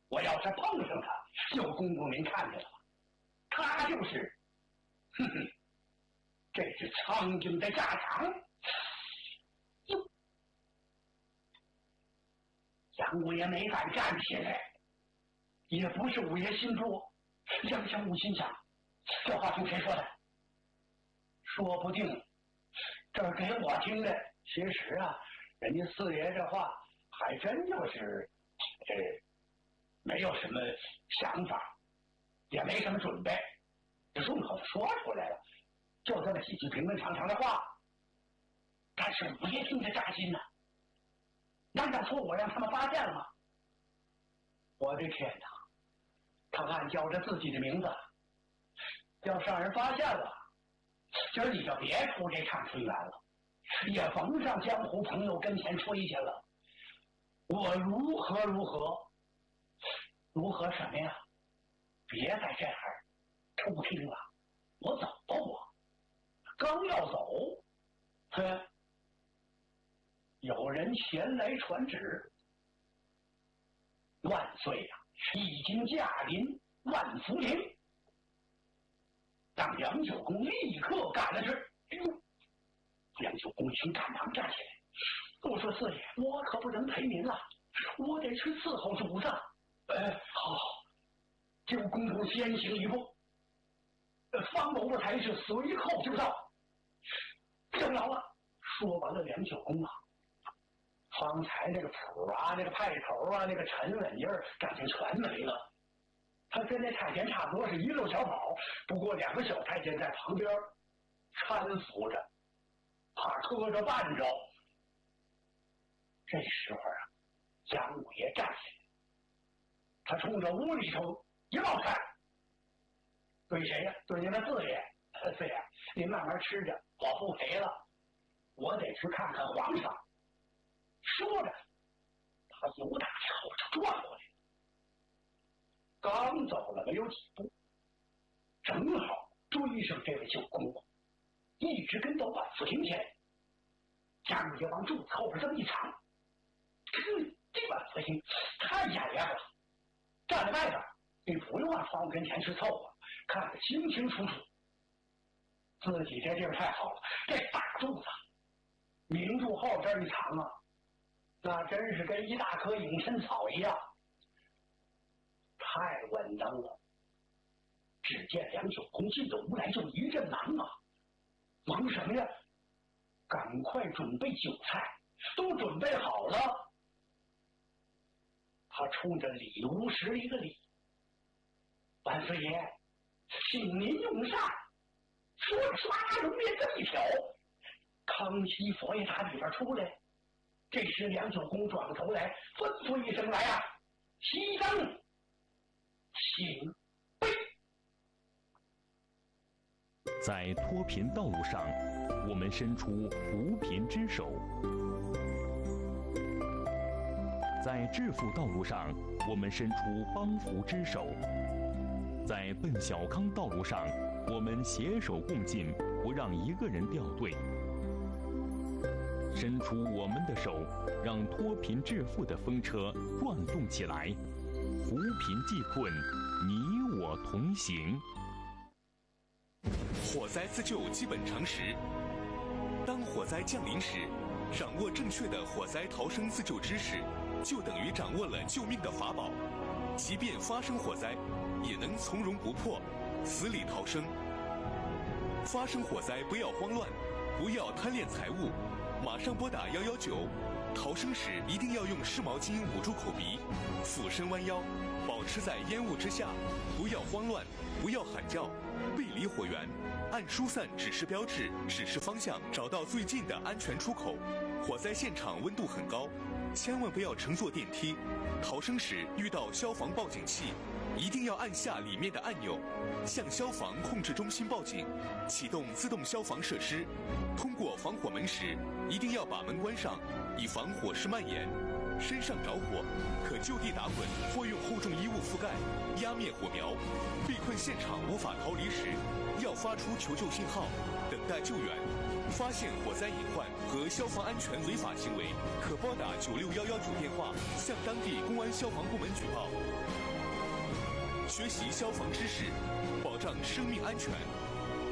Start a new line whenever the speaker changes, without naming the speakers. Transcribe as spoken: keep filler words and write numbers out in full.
我要是碰上他，就公公您看见了吧？他就是，哼哼，这是苍蝇的下场。哟，杨五爷没敢站起来，也不是五爷心作。杨相武心想，这话从谁说的？说不定这儿给我听的。其实啊，人家四爷这话还真就是这没有什么想法，也没什么准备，就顺口说出来了，就这么几句平平常常的话。但是五爷听着扎心呐、啊，难道说我让他们发现了吗？我的天哪，他暗叫着自己的名字，要是让人发现了，今儿你就别出这趟春园了，也甭上江湖朋友跟前吹去了。我如何如何如何什么呀？别在这儿偷听了，我走吧，我刚要走，哼，有人前来传旨，万岁呀、啊，已经驾临万福陵，让杨九公立刻赶了去。哎呦，杨九公一赶忙站起来，我说四爷，我可不能陪您了，我得去伺候主子。呃，好，九公公先行一步，方某才是随后就到。正劳了。说完了，梁九公啊，方才那个谱啊，那个派头啊，那个沉稳劲儿，感情全没了。他跟那太监差不多是一溜小跑，不过两个小太监在旁边搀扶着，怕磕着绊着。这时候啊，杨五爷站起来，他冲着屋里头一冒汗，对谁呀？对您的四爷。四爷，您慢慢吃着，我不陪了，我得去看看皇上。说着，他由打这后头转过来，刚走了没有几步，正好追上这位九公公，一直跟到万福亭前。杨爷往柱子后边这么一藏，哼，这万福亭太压亮了，站在外边，你不用往窗户跟前去凑合，看得清清楚楚。自己这地儿太好了，这大柱子明柱后这一藏啊，那真是跟一大棵隐身草一样，太稳当了。只见梁九公进了屋来就一阵忙啊，忙什么呀？赶快准备酒菜，都准备好了。他冲着李无实一个礼，万岁爷，请您用膳。说着唰龙面这一挑，康熙佛爷打里边出来。这时梁九公转过头来，吩咐一声：“来啊，熄灯，请杯。”
在脱贫道路上，我们伸出扶贫之手；在致富道路上，我们伸出帮扶之手；在奔小康道路上，我们携手共进，不让一个人掉队。伸出我们的手，让脱贫致富的风车转动起来，扶贫济困，你我同行。
火灾自救基本常识：当火灾降临时，掌握正确的火灾逃生自救知识，就等于掌握了救命的法宝。即便发生火灾，也能从容不迫，死里逃生。发生火灾不要慌乱，不要贪恋财物，马上拨打一一九。逃生时一定要用湿毛巾捂住口鼻，俯身弯腰，保持在烟雾之下，不要慌乱，不要喊叫，背离火源，按疏散指示标志指示方向，找到最近的安全出口。火灾现场温度很高，千万不要乘坐电梯。逃生时遇到消防报警器，一定要按下里面的按钮，向消防控制中心报警，启动自动消防设施。通过防火门时，一定要把门关上，以防火势蔓延。身上着火，可就地打滚或用厚重衣物覆盖，压灭火苗。被困现场无法逃离时，要发出求救信号，等待救援。发现火灾隐患和消防安全违法行为，可拨打九六一一九电话向当地公安消防部门举报。 学习消防知识，保障生命安全。